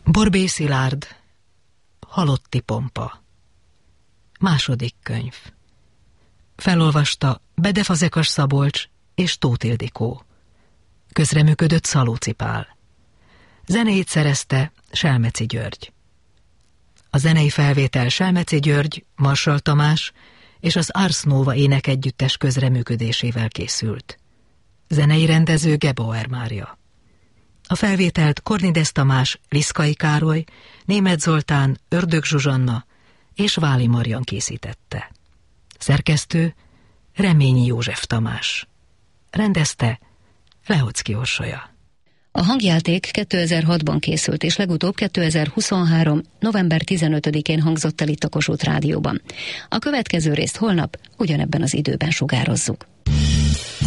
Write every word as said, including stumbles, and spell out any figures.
Borbély Szilárd, Halotti pompa. Második könyv. Felolvasta Bede Fazekas Szabolcs és Tóth Ildikó. Közreműködött Szalóci Pál. Zenéjét szerezte Selmeci György. A zenei felvétel Selmeci György, Marsally Tamás és az Ars Nova énekegyüttes közreműködésével készült. Zenei rendező Gebauer Mária. A felvételt Kornides Tamás, Liszkai Károly, Németh Zoltán, Ördög Zsuzsanna és Váli Marian készítette. Szerkesztő Reményi József Tamás. Rendezte Lehocki Orsolya. A hangjáték kétezer-hatban készült, és legutóbb kétezer-huszonhárom. november tizenötödikén hangzott el itt a Kossuth Rádióban. A következő részt holnap ugyanebben az időben sugározzuk.